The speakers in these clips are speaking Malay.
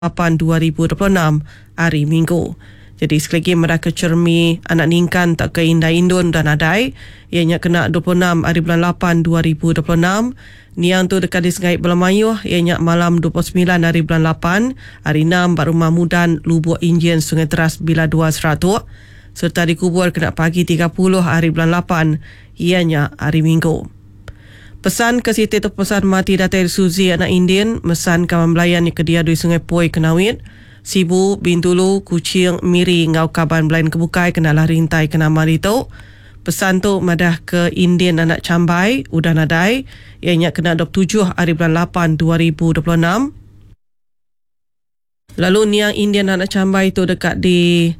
2026 hari Minggu. Jadi sekali lagi mereka cermi anak ningkan tak ke Indai Indun dan Adai. Ianya kena 26 hari bulan 8 2026. Niang tu dekat di Sengai Belamayuh. Ianya malam 29 hari bulan 8. Hari 6 Bak Rumah Mudan Lubuk Injin Sungai Teras Bila 2 Seratuk. Serta dikubur kena pagi 30 hari bulan 8. Ianya hari Minggu. Pesan ke Siti tu pesan mati Datai Suzi anak Indian. Mesan kawan belayan ke dia di Sungai Poi Kenawit. Sibu, Bintulu, Kucing, Miri, Ngau Kaban Belain Kebukai kenalah rintai kena marito. Pesan tu madah ke Indian anak Cambai, Udan Adai. Ianya kena 27 hari bulan 8 2026. Lalu niang Indian anak Cambai tu dekat di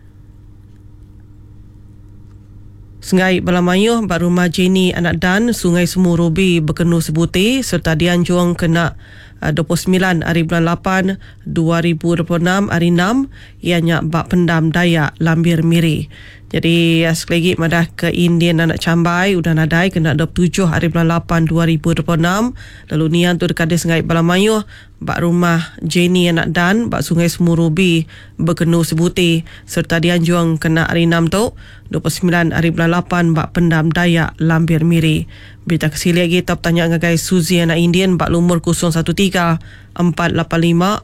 Sengai Belamayuh, Bak Rumah Jenny anak Dan, Sungai Semur Rubi Berkenu Sebuti, serta Dianjuang kena 29 hari bulan 8 2026 hari 6. Ianya Bak Pendam Dayak Lambir Miri. Jadi sekali lagi madah ke Indian anak Cambai Udan Adai kena 27 hari bulan 8 2026. Lalu nian tu dekat di Sengai Belamayuh, Bak Rumah Jenny anak Dan, Bak Sungai Semur Rubi Berkenu Sebuti, serta Dianjuang kena hari 6 tu 29 hari bulan 8 Bak Pendam Dayak Lambir Miri. Berita kesili lagi tak tanya ngagai Suzi anak Indian Bak Lumur 013 485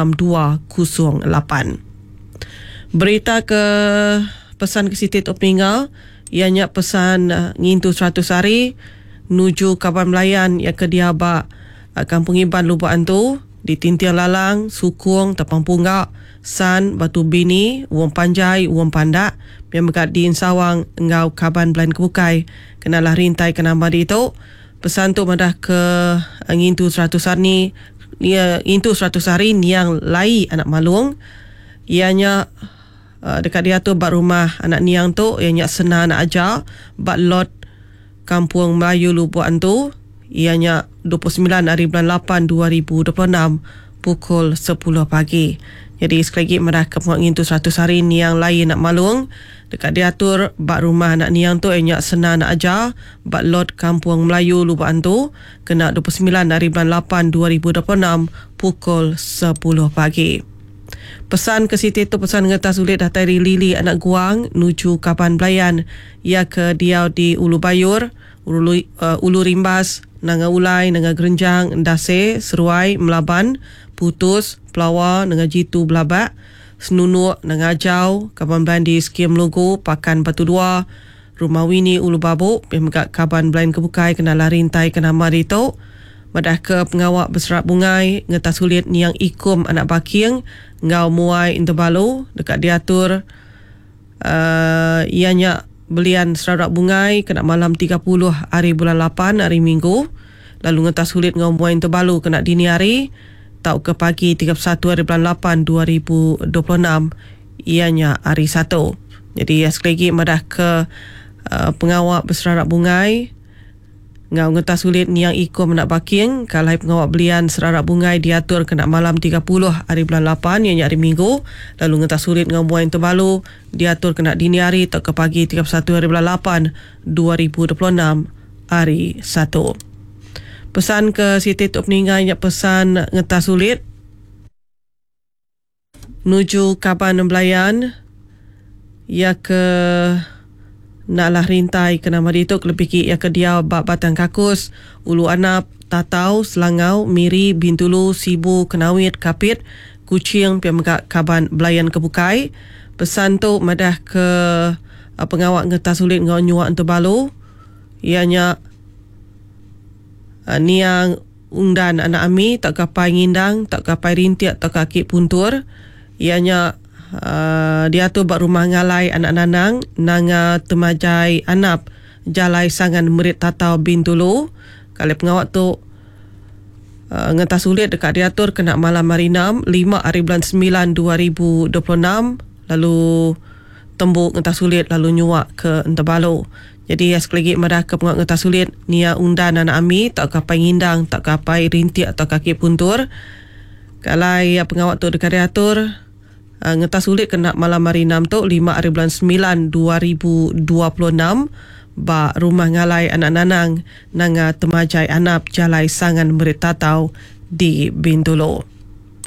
6208. Berita ke pesan ke Siti Tok Peninggal. Ianya pesan ngintu 100 hari nuju Kaban Melayan yang ke dia Bak Kampung Iban Lubuk Antu di Tintiang Lalang, Sukung, Tapang Punggak, San, Batu Bini, Uang Panjai, Uang Pandak yang berkat di Insawang, Ngau Kaban Belain Kebukai kenalah rintai kena madi itu. Pesan tu madah ke ngintu 100 hari ngintu 100 hari niang lai anak Malung. Ianya dekat dia tu Bak Rumah anak niang tu ianya Sena anak ajar Bak Lot Kampung Melayu Lubuk Antu. Ianya 29 hari bulan 8 2026 pukul 10 pagi. Jadi sekali lagi mereka mengintu 100 hari niang lain nak Malung. Dekat diatur Bak Rumah anak niang tu ianya Sena anak ajar Bak Lot Kampung Melayu Lubuk Antu kena 29 hari bulan 8 2026 pukul 10 pagi. Pesan ke Siti tu pesan ngetas ulit datari Lili anak Guang nuju Kapan Belayan ia ke dia di Ulu Bayur, Ulu Rimbas, Nanga Ulai, Nanga Gerenjang, Ndase, Seruai, Melaban, Putus, Pelawa, Nanga Jitu Belabak, Senunuk, Nanga Ajau, Kaban Belayan di Skim Logo, Pakan Batu Dua, Rumah Wini Ulu Babuk, Pemegak Kaban Belayan Kebukai kena larintai kena marito. Madah ke pengawak berserat bungai ngetas sulit niang ikum anak baking ngau muai interbalo dekat diatur ianya belian serarak bungai kena malam 30 hari bulan 8 hari Minggu. Lalu ngetas sulit ngau muai interbalo kena dini hari tau ke pagi 31 hari bulan 8 2026 ianya hari 1. Jadi sekali lagi madah ke pengawak berserarak bungai ngau ngetas sulit niang ikum nak baking kalai pengawak belian serarak bungai diatur kena malam 30 hari bulan 8 ianya hari Minggu. Lalu ngetas sulit ngau muai terbalu diatur kena dini hari tak ke pagi 31 hari bulan 8 2026 hari 1. Pesan ke Siti Tok Peninggal ianya pesan ngetas sulit nuju Kaban Belayan ia ke naklah rintai kena madi tu lebih ki ya ke dia Bak Batang Kakus, Ulu Anap, Tatau, Selangau, Miri, Bintulu, Sibu, Kenawit, Kapit, Kucing, Pemegak Kaban Belayan Kebukai. Pesan tu madah ke pengawak ngetas sulit ngau nyuak Anterbalo. Ianya niang undan anak Ami tak kapai ngindang, tak kapai rintiak, tak kaki puntur. Ianya dia tu Bak Rumah Ngalai anak Nanang Nanga Temajai Anap Jalai Sangan Merit Tatau Bintulu. Kalau pengawak tu ngetas sulit dekat diatur kena malam hari 6 hari bulan 9 2026. Lalu tembuk ngetas sulit lalu nyuak ke Enterbalo. Jadi sekali lagi madah ke pengawak ngetas sulit nia undan anak Ami tak kapai ngindang, tak kapai rintiak atau kaki puntur. Kalau pengawak tu dekat diatur ngetas sulit kena malam hari 6 tu 5 hari bulan 9 2026 Bak Rumah Ngalai anak Nanang Nanga Temajai Anap Jalai Sangan Merit Tatau di Bintulu.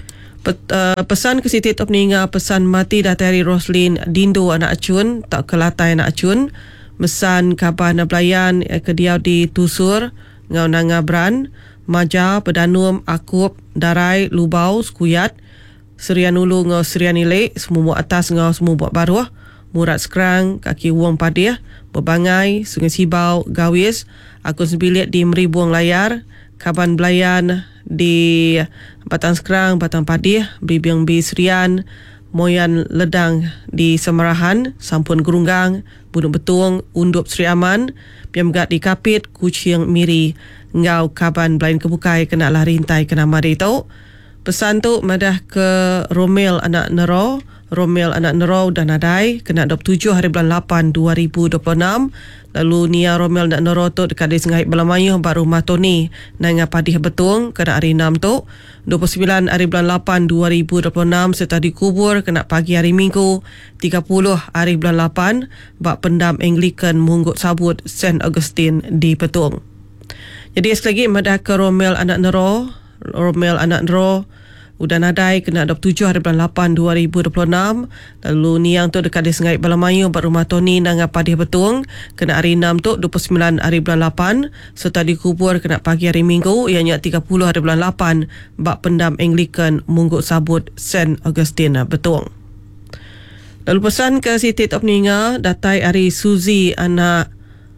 Pesan ke Siti Tok Peninga, pesan mati datari Roslin Dindo anak acun, tak kelatai anak acun. Mesan kabar na belayan ke dia di Tusur, ngau nanga bran, Maja, Pedanum, Akup, Darai, Lubau, Skuyat, Serian Ulu ngau Serian Ilek, semua buat atas ngau semua buat baruah, Murat Sekerang, Kaki Wong Padih, Bebangai, Sungai Sibau, Gawis, Akun Sembilit di Meribuang Layar, Kaban Belayan di Batang Sekerang, Batang Padih, Bibiang B Serian, Moyan Ledang di Semarahan, Sampun Gerunggang, Buduk Betung, Undup Seri Aman, Piamgat di Kapit, Kuching Miri, Ngau Kaban Belayan Kebukai, kena lah rintai kena mari tau. Pesan tu madah ke Romel anak Nero, Romel anak Nero dan Nadai, kena 27 hari bulan 8 2026. Lalu Nia Romel anak Nero tu dekat di Sengait Belamayu baru Matoni nanga Padih Betung, kena hari 6 tu 29 hari bulan 8 2026 serta dikubur kena pagi hari Minggu 30 hari bulan 8 bak pendam Anglican Munggut Sabut St. Augustine di Betung. Jadi sekali lagi madah ke Romel anak Nero, Romel anak Nero udah Nadai kena 27 hari bulan 8 2026. Lalu Niang tu dekat di Sengait Belamayu baru Matoni nanga Padih Betung, kena hari 6 tu 29 hari bulan 8 serta dikubur kena pagi hari Minggu ianya 30 hari bulan 8 bak pendam Anglican Munggut Sabut St. Augustine Betung. Lalu pesan ke Siti Tok Peninga, datai hari Suzy anak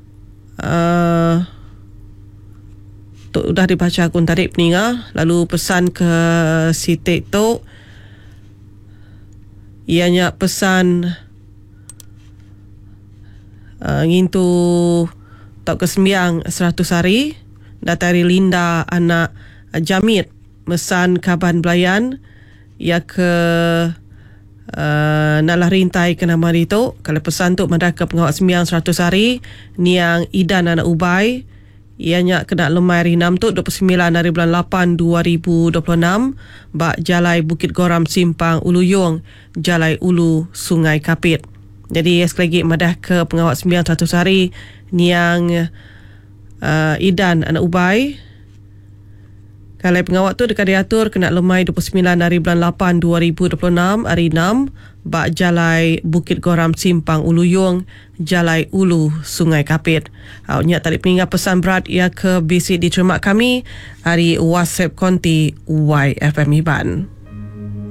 sudah dibaca akun tarik Peninga. Lalu pesan ke Siti tu ianya pesan ngintu tak kesembiang 100 hari datari Linda anak Jamit, mesan Kaban Belayan ia ke nalah rintai kena mari tu. Kalau pesan tu madah ke pengawal sembiang 100 hari Niang Idan anak Ubai, ianya kena lemai hari 6 tu 29 hari bulan 8 2026 bak Jalai Bukit Goram Simpang Uluyong, Jalai Ulu Sungai Kapit. Jadi sekali lagi madah ke pengawal 900 hari Niang Idan anak Ubai. Kalau pengawal tu dekat diatur kena lemai 29 hari bulan 8 2026 hari 6 bak Jalai Bukit Goram Simpang Uluyong, Jalai Ulu Sungai Kapit. Awaknya tadi Peninga pesan berat ia ke basic diterima kami hari WhatsApp konti YFM Iban.